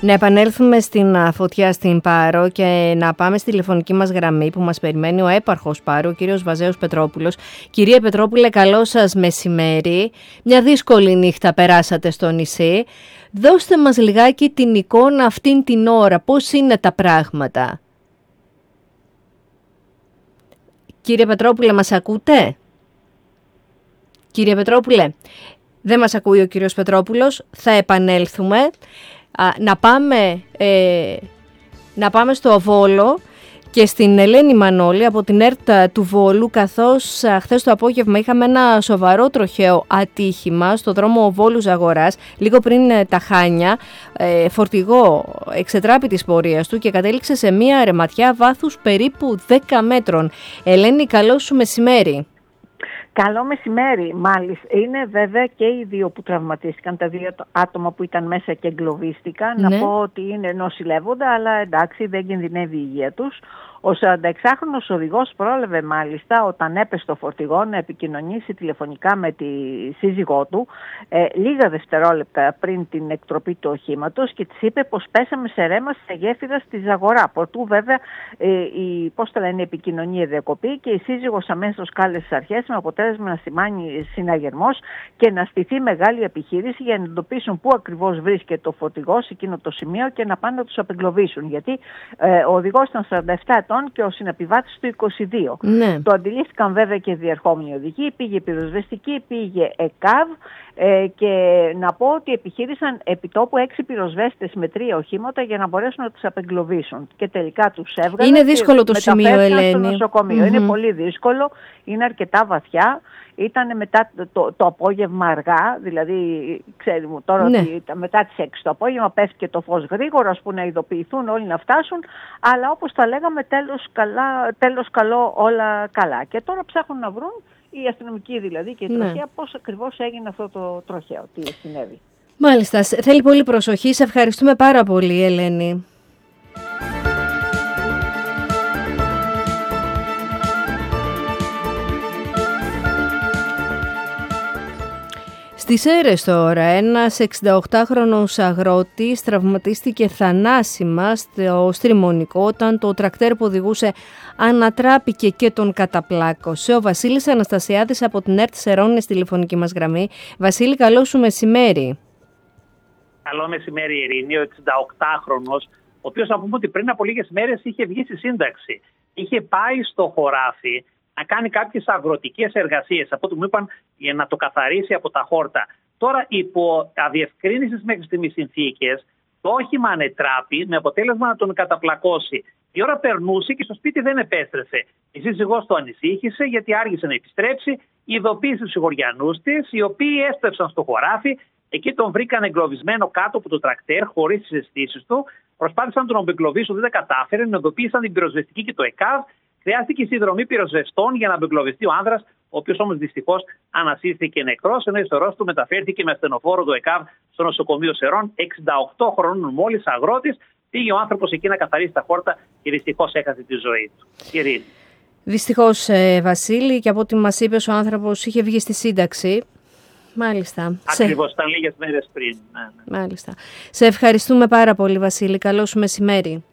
Να επανέλθουμε στην φωτιά στην Πάρο και να πάμε στη τηλεφωνική μας γραμμή που μας περιμένει ο έπαρχος Πάρου, ο κύριος Βαζέος Πετρόπουλος. Κυρία Πετρόπουλε, καλό σας μεσημέρι. Μια δύσκολη νύχτα περάσατε στο νησί. Δώστε μας λιγάκι την εικόνα αυτήν την ώρα. Πώς είναι τα πράγματα? Κύριε Πετρόπουλε, μας ακούτε? Κύριε Πετρόπουλε, δεν μας ακούει ο κύριος Πετρόπουλος. Θα επανέλθουμε. Να πάμε στο Βόλο και στην Ελένη Μανώλη από την ΕΡΤ του Βόλου, καθώς χθες το απόγευμα είχαμε ένα σοβαρό τροχαίο ατύχημα στο δρόμο Βόλου Ζαγοράς, λίγο πριν τα Χάνια. Φορτηγό εξετράπη της πορείας του και κατέληξε σε μία ρεματιά βάθους περίπου 10 μέτρων. Ελένη, καλό σου μεσημέρι. Καλό μεσημέρι, μάλιστα. Είναι βέβαια και οι δύο που τραυματίστηκαν, τα δύο άτομα που ήταν μέσα και εγκλωβίστηκαν. Ναι. Να πω ότι είναι νοσηλεύοντα, αλλά εντάξει, δεν κινδυνεύει η υγεία τους. Ο 46χρονος οδηγός πρόλαβε μάλιστα όταν έπεσε στο φορτηγό να επικοινωνήσει τηλεφωνικά με τη σύζυγό του λίγα δευτερόλεπτα πριν την εκτροπή του οχήματος και της είπε πως πέσαμε σε ρέμα σε γέφυρα στη Ζαγορά. Προτού βέβαια η επικοινωνία διακοπή και η σύζυγος αμέσως κάλεσε τις αρχές με αποτέλεσμα να σημάνει συναγερμός και να στηθεί μεγάλη επιχείρηση για να εντοπίσουν πού ακριβώς βρίσκεται το φορτηγό σε εκείνο το σημείο και να πάνε να τους απεγκλωβίσουν. Γιατί ο οδηγός ήταν 47 και ο συνεπιβάτης του 22. Ναι. Το αντιλήφθηκαν βέβαια και διερχόμενοι οδηγοί, πήγε πυροσβεστική, πήγε ΕΚΑΒ και να πω ότι επιχείρησαν επιτόπου 6 πυροσβέστες με 3 οχήματα για να μπορέσουν να τους απεγκλωβίσουν και τελικά τους έβγαλαν. Είναι δύσκολο το σημείο, Ελένη. Στο νοσοκομείο. Είναι πολύ δύσκολο, είναι αρκετά βαθιά. Ήταν μετά το απόγευμα αργά, δηλαδή ξέρουμε τώρα ότι μετά τις 6 το απόγευμα πέφτει και το φως γρήγορα, που να ειδοποιηθούν όλοι να φτάσουν, αλλά όπως τα λέγαμε τέλος καλό όλα καλά. Και τώρα ψάχνουν να βρουν οι αστυνομικοί δηλαδή και η τροχέα πώς ακριβώς έγινε αυτό το τροχαίο, τι συνέβη. Μάλιστα, θέλει πολύ προσοχή. Σε ευχαριστούμε πάρα πολύ, Ελένη. Στις Σέρρες τώρα, ένας 68χρονος αγρότης τραυματίστηκε θανάσιμα στο Στριμονικό όταν το τρακτέρ που οδηγούσε ανατράπηκε και τον καταπλάκωσε. Ο Βασίλης Αναστασιάδης από την ΕΡΤ Σερών είναι στη τηλεφωνική μας γραμμή. Βασίλη, καλό σου μεσημέρι. Καλό μεσημέρι, Ειρήνη. Ο 68χρονος, ο οποίος να πούμε ότι πριν από λίγες μέρες είχε βγει στη σύνταξη. Είχε πάει στο χωράφι να κάνει κάποιες αγροτικές εργασίες, από ό,τι μου είπαν, για να το καθαρίσει από τα χόρτα. Τώρα, υπό αδιευκρίνησης μέχρι στιγμής συνθήκες, το όχημα ανετράπη με αποτέλεσμα να τον καταπλακώσει. Η ώρα περνούσε και στο σπίτι δεν επέστρεφε. Η σύζυγός του ανησύχησε γιατί άργησε να επιστρέψει, ειδοποίησε τους σιγουριανούς της, οι οποίοι έστρεψαν στο χωράφι. Εκεί τον βρήκαν εγκλωβισμένο κάτω από το τρακτέρ, χωρίς τις αισθήσεις του. Προσπάθησαν να τον απεγκλωβίσουν, δεν τα κατάφεραν, ειδοποίησαν την πυροσβεστική και το ΕΚΑΒ. Χρειάστηκε η συνδρομή πυροσβεστών για να απεγκλωβιστεί ο άνδρας, ο οποίος όμως δυστυχώς ανασύρθηκε νεκρός, ενώ η σωρός του μεταφέρθηκε με ασθενοφόρο του ΕΚΑΒ στο νοσοκομείο Σερών. 68 χρόνων μόλις αγρότης, πήγε ο άνθρωπος εκεί να καθαρίσει τα χόρτα και δυστυχώς έχασε τη ζωή του. Ειρήνη. Δυστυχώς, Βασίλη, και από ό,τι μας είπες, ο άνθρωπος είχε βγει στη σύνταξη. Μάλιστα. Ακριβώς, ήταν λίγες μέρες πριν. Ναι. Μάλιστα. Σε ευχαριστούμε πάρα πολύ, Βασίλη. Καλό σου μεσημέρι.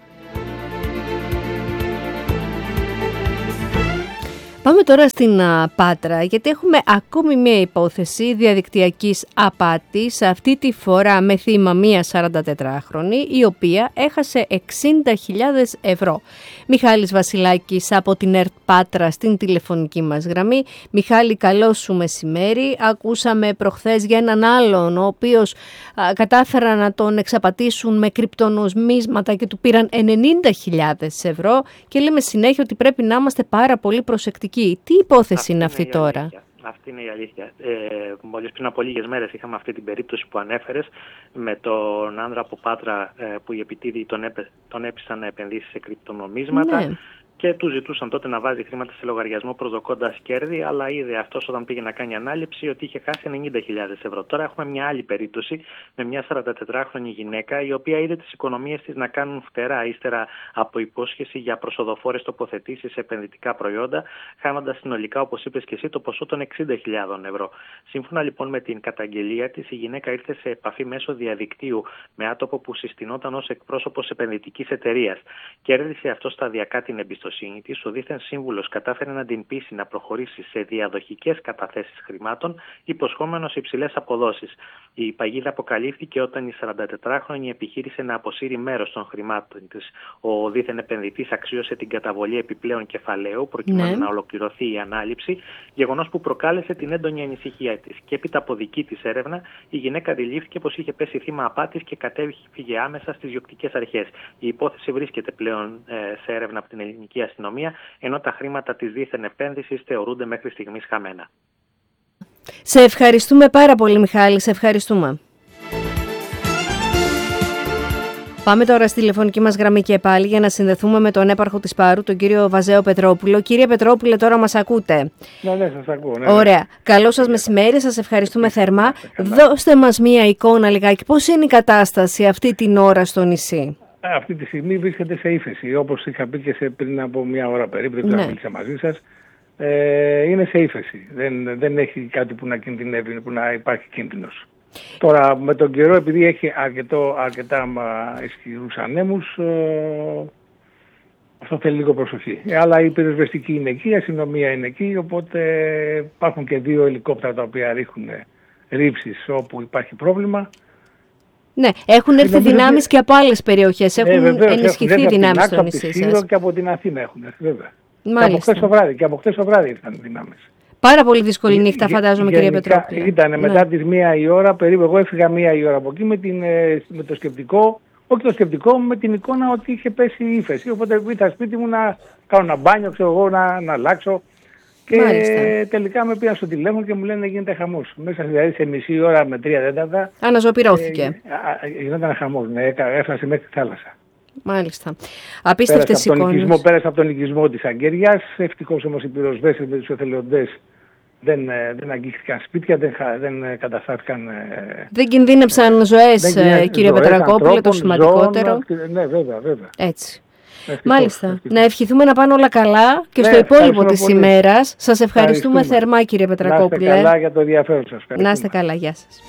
Πάμε τώρα στην Πάτρα, γιατί έχουμε ακόμη μία υπόθεση διαδικτυακής απάτης, αυτή τη φορά με θύμα μία 44χρονη, η οποία έχασε 60.000 ευρώ. Μιχάλης Βασιλάκης από την ΕΡΤ Πάτρα στην τηλεφωνική μας γραμμή. Μιχάλη, καλό σου μεσημέρι. Ακούσαμε προχθές για έναν άλλον, ο οποίος κατάφεραν να τον εξαπατήσουν με κρυπτονομίσματα και του πήραν 90.000 ευρώ και λέμε συνέχεια ότι πρέπει να είμαστε πάρα πολύ προσεκτικοί. Τι υπόθεση είναι αυτή τώρα? Αυτή είναι η αλήθεια. Μόλις πριν από λίγες μέρες είχαμε αυτή την περίπτωση που ανέφερες με τον άνδρα από Πάτρα που οι επιτίδιοι τον έπεισαν να επενδύσει σε κρυπτονομίσματα. Ναι. και του ζητούσαν τότε να βάζει χρήματα σε λογαριασμό προσδοκώντας κέρδη, αλλά είδε αυτός όταν πήγε να κάνει ανάληψη ότι είχε χάσει 90.000 ευρώ. Τώρα έχουμε μια άλλη περίπτωση με μια 44χρονη γυναίκα, η οποία είδε τις οικονομίες της να κάνουν φτερά ύστερα από υπόσχεση για προσοδοφόρες τοποθετήσεις σε επενδυτικά προϊόντα, χάνοντας συνολικά, όπως είπες και εσύ, το ποσό των 60.000 ευρώ. Σύμφωνα λοιπόν με την καταγγελία της, η γυναίκα ήρθε σε επαφή μέσω διαδικτύου με άτομο που συστηνόταν ως εκπρόσωπος επενδυτικής εταιρείας. Κέρδισε αυτό σταδιακά την εμπιστοσύνη της. Ο δίθεν σύμβουλος κατάφερε να την πείσει να προχωρήσει σε διαδοχικές καταθέσεις χρημάτων, υποσχόμενος υψηλές αποδόσεις. Η παγίδα αποκαλύφθηκε όταν η 44χρονη επιχείρησε να αποσύρει μέρος των χρημάτων της. Ο δίθεν επενδυτής αξίωσε την καταβολή επιπλέον κεφαλαίου προκειμένου να ολοκληρωθεί η ανάληψη, γεγονός που προκάλεσε την έντονη ανησυχία της. Και έπειτα από δική της έρευνα, η γυναίκα αντιλήφθηκε πως είχε πέσει θύμα απάτης και κατέφυγε άμεσα στις διοκτικές αρχές. Η υπόθεση βρίσκεται πλέον σε έρευνα από την ελληνική αστυνομία, ενώ τα χρήματα της δίθεν επένδυσης θεωρούνται μέχρι στιγμής χαμένα. Σε ευχαριστούμε πάρα πολύ, Μιχάλη, σε ευχαριστούμε. Πάμε τώρα στη τηλεφωνική μας γραμμή και πάλι για να συνδεθούμε με τον έπαρχο της Πάρου, τον κύριο Βαζέο Πετρόπουλο. Κύριε Πετρόπουλε, τώρα μας ακούτε? Ναι, σας ακούω. Ναι. Ωραία. Καλό σας μεσημέρι, σας ευχαριστούμε θερμά. Δώστε μας μία εικόνα λιγάκι. Πώς είναι η κατάσταση αυτή την ώρα στο νησί? Αυτή τη στιγμή βρίσκεται σε ύφεση. Όπως είχα πει και πριν από μια ώρα περίπου, δεν ξέρω αν μίλησα μαζί σας. Είναι σε ύφεση. Δεν έχει κάτι που να κινδυνεύει, που να υπάρχει κίνδυνος. Τώρα με τον καιρό, επειδή έχει αρκετά ισχυρούς ανέμους, αυτό θέλει λίγο προσοχή. Αλλά η πυροσβεστική είναι εκεί, η αστυνομία είναι εκεί, οπότε υπάρχουν και 2 ελικόπτερα τα οποία ρίχνουν ρήψεις όπου υπάρχει πρόβλημα. Ναι, έχουν έρθει δυνάμεις και από άλλες περιοχές, έχουν ενισχυθεί δυνάμεις στο νησί σας. Από τη και από την Αθήνα έχουν έρθει, βέβαια. Μάλιστα. Και από χτες το βράδυ ήρθαν δυνάμεις. Πάρα πολύ δύσκολη νύχτα, φαντάζομαι, κύριε Πετρόπουλε. Ήταν μετά τις 1 η ώρα, περίπου. Εγώ έφυγα 1 η ώρα από εκεί με το σκεπτικό, όχι το σκεπτικό, με την εικόνα ότι είχε πέσει η ύφεση. Οπότε ήρθα σπίτι μου να κάνω ένα μπάνιο, ξέρω εγώ, να αλλάξω. Και τελικά με πήγαν στο τηλέφωνο και μου λένε γίνεται χαμός. Μέσα δηλαδή σε μισή ώρα με 3 τέταρτα. Αναζωπυρώθηκε. Γινόταν χαμός, έφτασε μέχρι τη θάλασσα. Μάλιστα. Απίστευτες εικόνες. Πέρασε από τον οικισμό της Αγγέριας. Ευτυχώς όμως οι πυροσβέστες με τους εθελοντές δεν αγγίχθηκαν σπίτια, δεν καταστάθηκαν. Δεν κινδύνεψαν ζωές, κύριε Πετρακόπουλε, το σημαντικότερο. Ναι, βέβαια. Έτσι. Μάλιστα. Να ευχηθούμε να πάνε όλα καλά και στο υπόλοιπο της ημέρας. Σας ευχαριστούμε θερμά, κύριε Πετρακόπουλε. Να είστε καλά για το ενδιαφέρον σας. Να είστε καλά, γεια σας.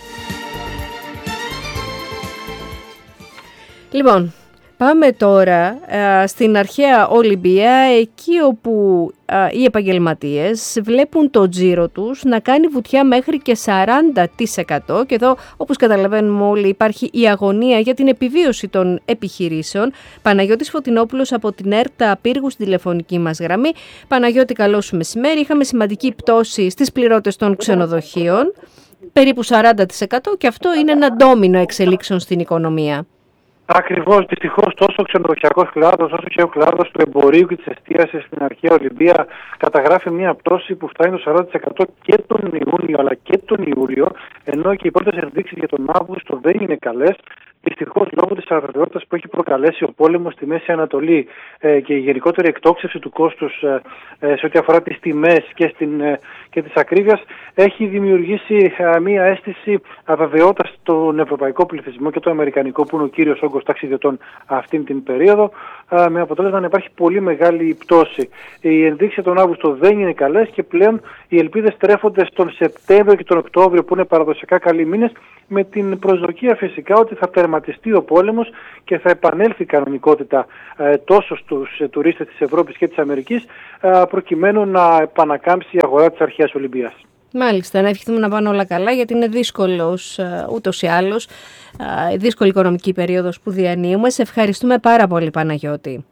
Λοιπόν, πάμε τώρα στην αρχαία Ολυμπία, εκεί όπου οι επαγγελματίες βλέπουν το τζίρο τους να κάνει βουτιά μέχρι και 40%. Και εδώ, όπως καταλαβαίνουμε όλοι, υπάρχει η αγωνία για την επιβίωση των επιχειρήσεων. Παναγιώτης Φωτεινόπουλος από την ΕΡΤΑ Πύργου στην τηλεφωνική μας γραμμή. Παναγιώτη, καλό σου μεσημέρι. Είχαμε σημαντική πτώση στις πληρώτες των ξενοδοχείων, περίπου 40%, και αυτό είναι ένα ντόμινο εξελίξεων στην οικονομία. Ακριβώς, δυστυχώς τόσο ο ξενοδοχειακός κλάδος όσο και ο κλάδος του εμπορίου και της εστίασης στην αρχαία Ολυμπία καταγράφει μια πτώση που φτάνει το 40% και τον Ιούνιο αλλά και τον Ιούλιο, ενώ και οι πρώτες ενδείξεις για τον Αύγουστο δεν είναι καλές. Δυστυχώς, λόγω της αβεβαιότητας που έχει προκαλέσει ο πόλεμος στη Μέση Ανατολή και η γενικότερη εκτόξευση του κόστους σε ό,τι αφορά τις τιμές και της ακρίβειας, έχει δημιουργήσει μία αίσθηση αβεβαιότητας στον ευρωπαϊκό πληθυσμό και το αμερικανικό, που είναι ο κύριος όγκος ταξιδιωτών αυτήν την περίοδο, με αποτέλεσμα να υπάρχει πολύ μεγάλη πτώση. Οι ενδείξεις για τον Αύγουστο δεν είναι καλές και πλέον οι ελπίδες τρέφονται στον Σεπτέμβριο και τον Οκτώβριο, που είναι παραδοσιακά καλοί μήνες, με την προσδοκία φυσικά ότι θα τερματιστεί ο πόλεμος και θα επανέλθει η κανονικότητα τόσο στους τουρίστες της Ευρώπης και της Αμερικής, προκειμένου να επανακάμψει η αγορά της αρχαίας Ολυμπίας. Μάλιστα, να ευχηθούμε να πάνε όλα καλά, γιατί είναι δύσκολος ούτως ή άλλως, δύσκολη οικονομική περίοδος που διανύουμε. Σε ευχαριστούμε πάρα πολύ, Παναγιώτη.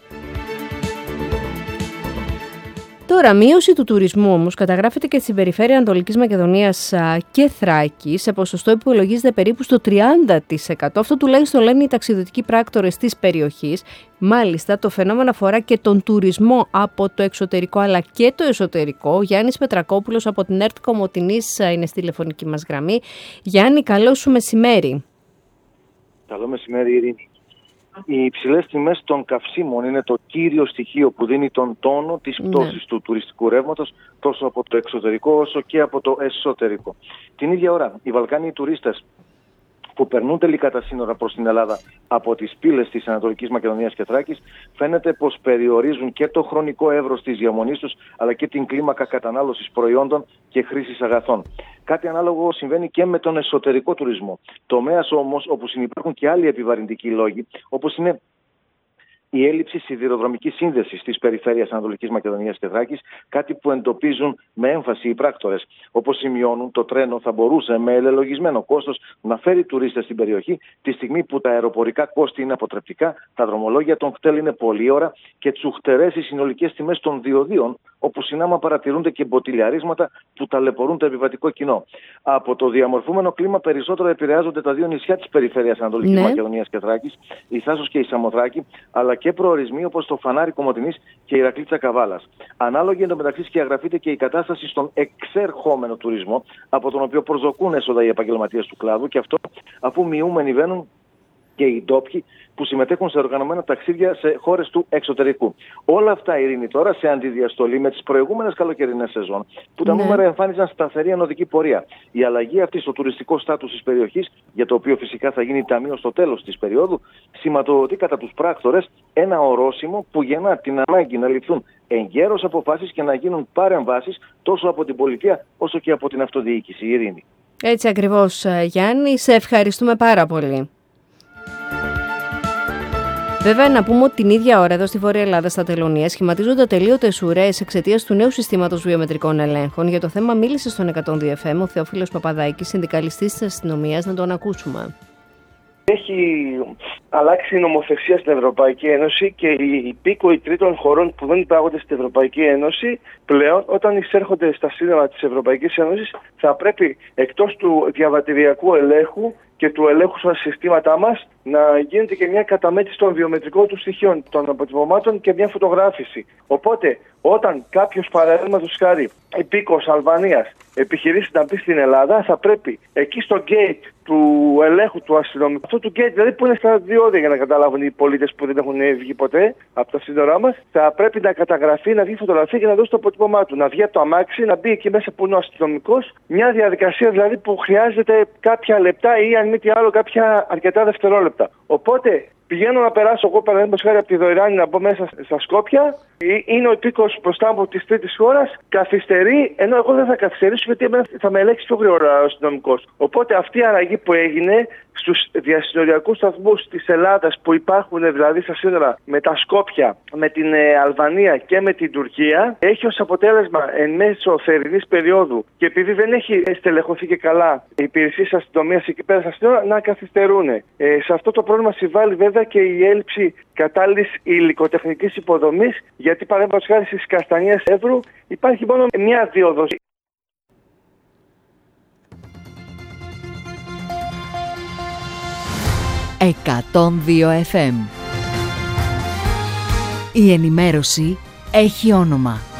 Τώρα, μείωση του τουρισμού όμως καταγράφεται και στην περιφέρεια Ανατολικής Μακεδονίας και Θράκης, σε ποσοστό που υπολογίζεται περίπου στο 30%. Αυτό τουλάχιστον λένε οι ταξιδιωτικοί πράκτορες της περιοχής. Μάλιστα, το φαινόμενο αφορά και τον τουρισμό από το εξωτερικό αλλά και το εσωτερικό. Ο Γιάννης Πετρακόπουλος από την ΕΡΤ Κομοτηνής είναι στη τηλεφωνική μας γραμμή. Γιάννη, καλό σου μεσημέρι. Καλό μεσημέρι, Ειρήνη. Οι υψηλές τιμές των καυσίμων είναι το κύριο στοιχείο που δίνει τον τόνο της πτώσης του τουριστικού ρεύματος, τόσο από το εξωτερικό όσο και από το εσωτερικό. Την ίδια ώρα, οι Βαλκάνιοι τουρίστες που περνούν τελικά τα σύνορα προς την Ελλάδα από τις πύλες της Ανατολικής Μακεδονίας και Θράκης, φαίνεται πως περιορίζουν και το χρονικό εύρος της διαμονής τους, αλλά και την κλίμακα κατανάλωσης προϊόντων και χρήσης αγαθών. Κάτι ανάλογο συμβαίνει και με τον εσωτερικό τουρισμό. Τομέας όμως όπου συνυπάρχουν και άλλοι επιβαρυντικοί λόγοι, όπως είναι η έλλειψη σιδηροδρομικής σύνδεσης της περιφέρειας Ανατολικής Μακεδονίας και Θράκης, κάτι που εντοπίζουν με έμφαση οι πράκτορες. Όπως σημειώνουν, το τρένο θα μπορούσε με ελελογισμένο κόστος να φέρει τουρίστες στην περιοχή, τη στιγμή που τα αεροπορικά κόστη είναι αποτρεπτικά, τα δρομολόγια των κτέλ είναι πολλή ώρα και τσουχτερές οι συνολικές τιμές των διοδίων, όπου συνάμα παρατηρούνται και μποτιλιαρίσματα που ταλαιπωρούν το επιβατικό κοινό. Από το διαμορφούμενο κλίμα περισσότερο επηρεάζονται τα δύο νησιά της περιφέρειας Ανατολικής Μακεδονίας και Θράκης, η Θάσος και η Σαμοθράκη, αλλά και προορισμοί όπως το Φανάρι Κομοτηνής και η Ηρακλήτσα Καβάλας. Ανάλογη εντωμεταξύ σκιαγραφείται και η κατάσταση στον εξερχόμενο τουρισμό, από τον οποίο προσδοκούν έσοδα οι επαγγελματίες του κλάδου, και αυτό αφού μειούμενοι βαίνουν και οι ντόπιοι που συμμετέχουν σε οργανωμένα ταξίδια σε χώρες του εξωτερικού. Όλα αυτά, Ειρήνη, τώρα σε αντιδιαστολή με τις προηγούμενες καλοκαιρινές σεζόν, που τα νούμερα εμφάνιζαν σταθερή ανωδική πορεία. Η αλλαγή αυτή στο τουριστικό στάτους της περιοχής, για το οποίο φυσικά θα γίνει ταμείο στο τέλος της περίοδου, σηματοδοτεί κατά τους πράκτορες ένα ορόσημο που γεννά την ανάγκη να ληφθούν εγκαίρως αποφάσεις και να γίνουν παρεμβάσεις τόσο από την πολιτεία όσο και από την αυτοδιοίκηση. Ειρήνη. Έτσι ακριβώς, Γιάννη. Σε ευχαριστούμε πάρα πολύ. Βέβαια, να πούμε ότι την ίδια ώρα εδώ στη Βόρεια Ελλάδα, στα Τελωνία, σχηματίζονται ατελείωτες ουρές εξαιτίας του νέου συστήματος βιομετρικών ελέγχων. Για το θέμα μίλησε στον 102 FM ο Θεόφιλος Παπαδάκης, συνδικαλιστής της αστυνομίας, να τον ακούσουμε. Έχει αλλάξει η νομοθεσία στην Ευρωπαϊκή Ένωση και οι υπήκοοι τρίτων χωρών που δεν υπάγονται στην Ευρωπαϊκή Ένωση πλέον, όταν εισέρχονται στα σύνορα της Ευρωπαϊκής Ένωσης, θα πρέπει εκτός του διαβατηριακού ελέγχου και του ελέγχου στα συστήματά μας να γίνεται και μια καταμέτρηση των βιομετρικών του στοιχείων, των αποτυπωμάτων και μια φωτογράφηση. Οπότε, όταν κάποιος, παραδείγματος χάρη, υπήκος Αλβανίας επιχειρήσει να μπει στην Ελλάδα, θα πρέπει εκεί στο gate του ελέγχου του αστυνομικού, αυτό του gate δηλαδή που είναι στα διόδια, για να καταλάβουν οι πολίτες που δεν έχουν βγει ποτέ από τα σύνορά μας, θα πρέπει να καταγραφεί, να βγει φωτογραφία και να δώσει το αποτύπωμά του. Να βγει από το αμάξι, να μπει εκεί μέσα που είναι ο αστυνομικός. Μια διαδικασία δηλαδή που χρειάζεται κάποια λεπτά ή αν μη τι άλλο κάποια αρκετά δευτερόλεπτα. Οπότε πηγαίνω να περάσω εγώ, παραδείγματος χάρη, από τη Δωρεάνη να μπω μέσα στα Σκόπια. Είναι ο υπήκος μπροστά μου της τρίτης χώρας, καθυστερεί, ενώ εγώ δεν θα καθυστερήσω γιατί θα με ελέγξει πιο γρήγορα ο αστυνομικός. Οπότε αυτή η αλλαγή που έγινε στους διασυνοριακούς σταθμούς της Ελλάδας που υπάρχουν δηλαδή στα σύνορα με τα Σκόπια, με την Αλβανία και με την Τουρκία, έχει ως αποτέλεσμα εν μέσω θερινής περίοδου και επειδή δεν έχει στελεχωθεί και καλά οι υπηρεσίες αστυνομίας εκεί πέρα στα σύνορα να καθυστερούν. Σε αυτό το πρόβλημα συμβάλλει βέβαια και η έλλειψη κατάλληλης υλικοτεχνικής υποδομής, γιατί παραδείγματος χάρη στις Καστανιές Εύρου υπάρχει μόνο μια δίωδος. 102 FM. Η ενημέρωση έχει όνομα.